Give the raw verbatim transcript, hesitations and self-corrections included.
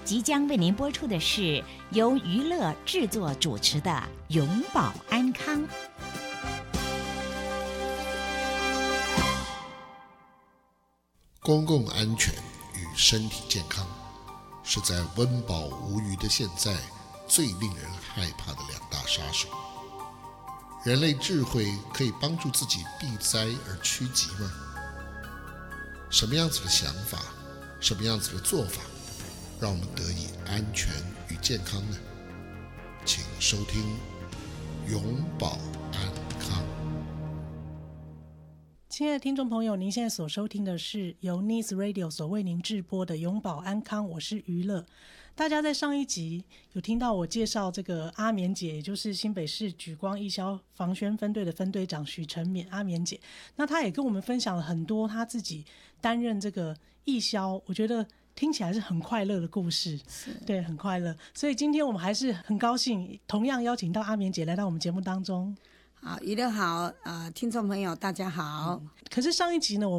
即将为您播出的是由娱乐制作主持的《永保安康》。 公共安全与身体健康是在温饱无余的现在最令人害怕的两大杀手。人类智慧可以帮助自己避灾而趋吉吗？什么样子的想法，什么样子的做法，让我们得以安全与健康呢？请收听永保安康。 亲爱的听众朋友，您现在所收听的是由 Nice Radio 所为您制播的永保安康，我是娱乐。大家在上一集有听到我介绍这个阿棉姐，也就是新北市莒光义消防宣分队的分队长许成勉阿棉姐，那她也跟我们分享了很多她自己担任这个义消，我觉得听起来是很快乐的故事，对，很快乐。所以今天我们还是很高兴，同样邀请到阿棉姐来到我们节目当中。 好，娱乐好，呃，听众朋友大家好。 可是上一集呢，我